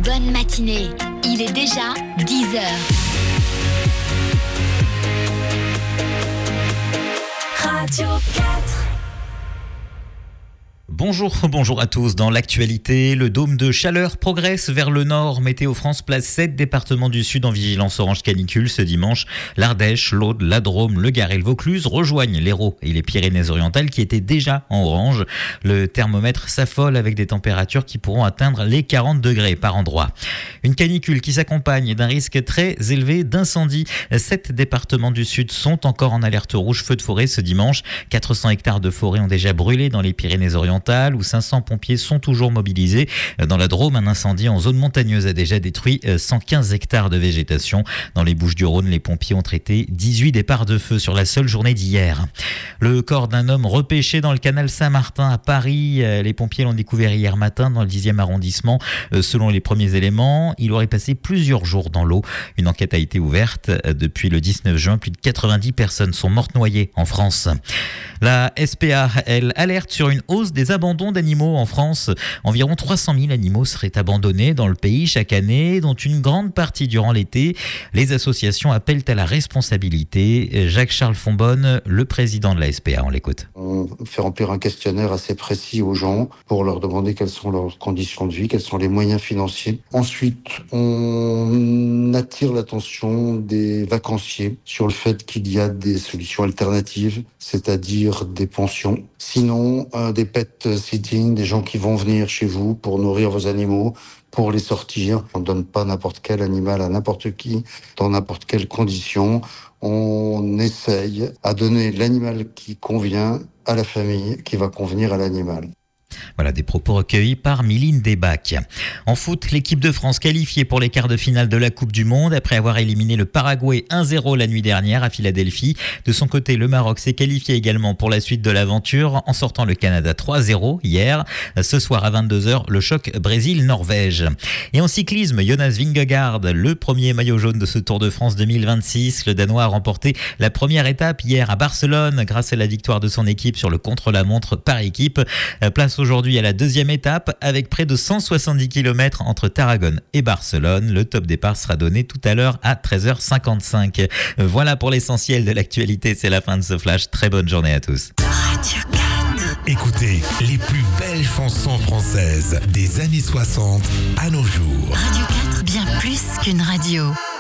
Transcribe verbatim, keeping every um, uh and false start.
bonne matinée. Il est déjà dix heures. Radio quatre. Bonjour, bonjour à tous. Dans l'actualité, le dôme de chaleur progresse vers le nord. Météo France place sept départements du sud en vigilance orange canicule ce dimanche. L'Ardèche, l'Aude, la Drôme, le Gard et le Vaucluse rejoignent l'Hérault et les Pyrénées-Orientales qui étaient déjà en orange. Le thermomètre s'affole avec des températures qui pourront atteindre les quarante degrés par endroit. Une canicule qui s'accompagne d'un risque très élevé d'incendie. Sept départements du sud sont encore en alerte rouge feu de forêt ce dimanche. quatre cents hectares de forêt ont déjà brûlé dans les Pyrénées-Orientales, où cinq cents pompiers sont toujours mobilisés. Dans la Drôme, un incendie en zone montagneuse a déjà détruit cent quinze hectares de végétation. Dans les Bouches-du-Rhône, les pompiers ont traité dix-huit départs de feu sur la seule journée d'hier. Le corps d'un homme repêché dans le canal Saint-Martin à Paris. Les pompiers l'ont découvert hier matin dans le dixième arrondissement. Selon les premiers éléments, il aurait passé plusieurs jours dans l'eau. Une enquête a été ouverte. Depuis le dix-neuf juin, plus de quatre-vingt-dix personnes sont mortes noyées en France. La S P A, elle, alerte sur une hausse des abandons d'animaux en France. Environ trois cent mille animaux seraient abandonnés dans le pays chaque année, dont une grande partie durant l'été. Les associations appellent à la responsabilité. Jacques-Charles Fonbonne, le président de la S P A, on l'écoute. On fait remplir un questionnaire assez précis aux gens pour leur demander quelles sont leurs conditions de vie, quels sont les moyens financiers. Ensuite, on attire l'attention des vacanciers sur le fait qu'il y a des solutions alternatives, c'est-à-dire des pensions. Sinon, euh, des pet sitting, des gens qui vont venir chez vous pour nourrir vos animaux, pour les sortir. On ne donne pas n'importe quel animal à n'importe qui, dans n'importe quelle condition. On essaye à donner l'animal qui convient à la famille, qui va convenir à l'animal. Voilà des propos recueillis par Miline Desbacs. En foot, l'équipe de France qualifiée pour les quarts de finale de la Coupe du Monde après avoir éliminé le Paraguay un zéro la nuit dernière à Philadelphie. De son côté, le Maroc s'est qualifié également pour la suite de l'aventure en sortant le Canada trois zéro hier. Ce soir à vingt-deux heures, le choc Brésil-Norvège. Et en cyclisme, Jonas Vingegaard, le premier maillot jaune de ce Tour de France deux mille vingt-six. Le Danois a remporté la première étape hier à Barcelone grâce à la victoire de son équipe sur le contre-la-montre par équipe. Place aujourd'hui à la deuxième étape avec près de cent soixante-dix kilomètres entre Tarragone et Barcelone. Le top départ sera donné tout à l'heure à treize heures cinquante-cinq. Voilà pour l'essentiel de l'actualité. C'est la fin de ce flash. Très bonne journée à tous. Radio quatre. Écoutez les plus belles chansons françaises des années soixante à nos jours. Radio quatre, bien plus qu'une radio.